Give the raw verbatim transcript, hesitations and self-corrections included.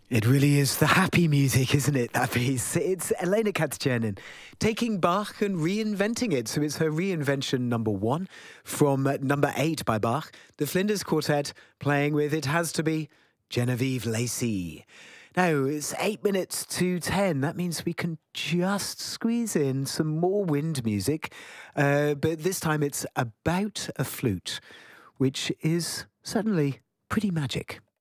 It really is the happy music, isn't it, that piece? It's Elena Katschernin taking Bach and reinventing it. So it's her reinvention number one from uh, number eight by Bach. The Flinders Quartet playing with It Has to Be Genevieve Lacey. Now, it's eight minutes to ten. That means we can just squeeze in some more wind music. Uh, but this time it's about a flute, which is certainly pretty magic.